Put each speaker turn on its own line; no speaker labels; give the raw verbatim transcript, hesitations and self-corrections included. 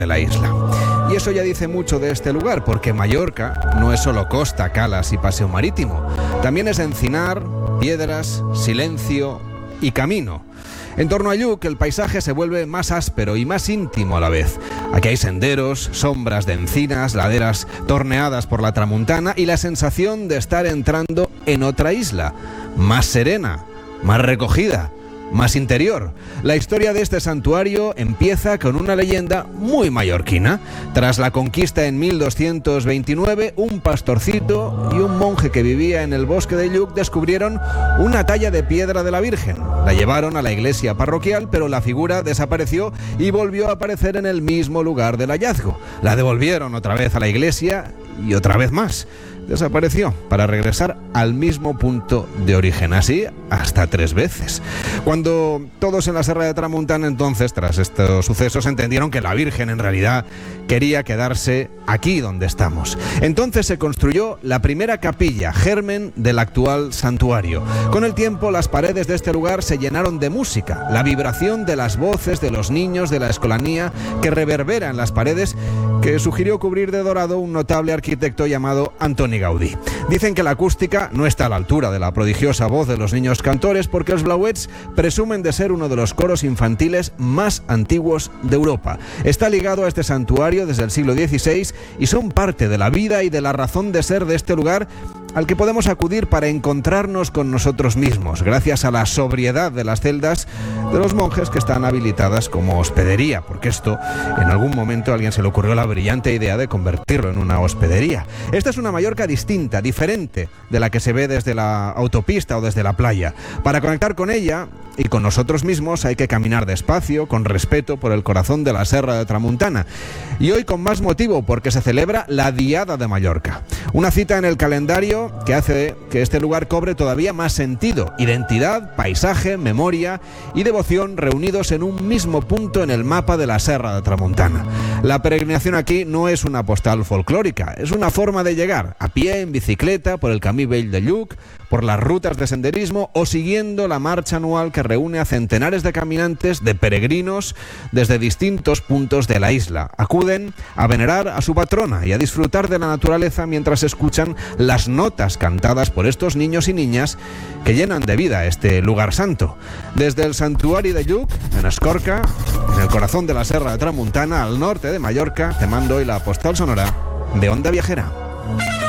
de la isla. Y eso ya dice mucho de este lugar, porque Mallorca no es solo costa, calas y paseo marítimo. También es encinar, piedras, silencio y camino. En torno a Lluc, el paisaje se vuelve más áspero y más íntimo a la vez. Aquí hay senderos, sombras de encinas, laderas torneadas por la tramuntana y la sensación de estar entrando en otra isla, más serena, más recogida, más interior. La historia de este santuario empieza con una leyenda muy mallorquina. Tras la conquista en mil doscientos veintinueve, un pastorcito y un monje que vivía en el bosque de Lluc descubrieron una talla de piedra de la Virgen. La llevaron a la iglesia parroquial, pero la figura desapareció y volvió a aparecer en el mismo lugar del hallazgo. La devolvieron otra vez a la iglesia y otra vez más. Desapareció para regresar al mismo punto de origen, así hasta tres veces. Cuando todos en la Serra de Tramuntana entonces, tras estos sucesos, entendieron que la Virgen en realidad quería quedarse aquí donde estamos. Entonces se construyó la primera capilla, germen del actual santuario. Con el tiempo las paredes de este lugar se llenaron de música, la vibración de las voces de los niños de la escolanía que reverbera en las paredes, que sugirió cubrir de dorado un notable arquitecto llamado Antoni Gaudí. Dicen que la acústica no está a la altura de la prodigiosa voz de los niños cantores, porque los Blauets presumen de ser uno de los coros infantiles más antiguos de Europa. Está ligado a este santuario desde el siglo dieciséis y son parte de la vida y de la razón de ser de este lugar, al que podemos acudir para encontrarnos con nosotros mismos, gracias a la sobriedad de las celdas de los monjes que están habilitadas como hospedería, porque esto, en algún momento a alguien se le ocurrió la brillante idea de convertirlo en una hospedería. Esta es una Mallorca distinta, diferente de la que se ve desde la autopista o desde la playa. Para conectar con ella y con nosotros mismos hay que caminar despacio, con respeto por el corazón de la Serra de Tramuntana. Y hoy con más motivo, porque se celebra la Diada de Mallorca, una cita en el calendario que hace que este lugar cobre todavía más sentido, identidad, paisaje, memoria y devoción reunidos en un mismo punto en el mapa de la Serra de Tramuntana. La peregrinación aquí no es una postal folclórica, es una forma de llegar a pie, en bicicleta, por el Camí Vell de Lluc, por las rutas de senderismo o siguiendo la marcha anual que reúne a centenares de caminantes, de peregrinos desde distintos puntos de la isla. Acuden a venerar a su patrona y a disfrutar de la naturaleza mientras escuchan las notas cantadas por estos niños y niñas que llenan de vida este lugar santo. Desde el santuario de Lluc, en Escorca, en el corazón de la Serra de Tramuntana, al norte de Mallorca, te mando hoy la postal sonora de Onda Viajera.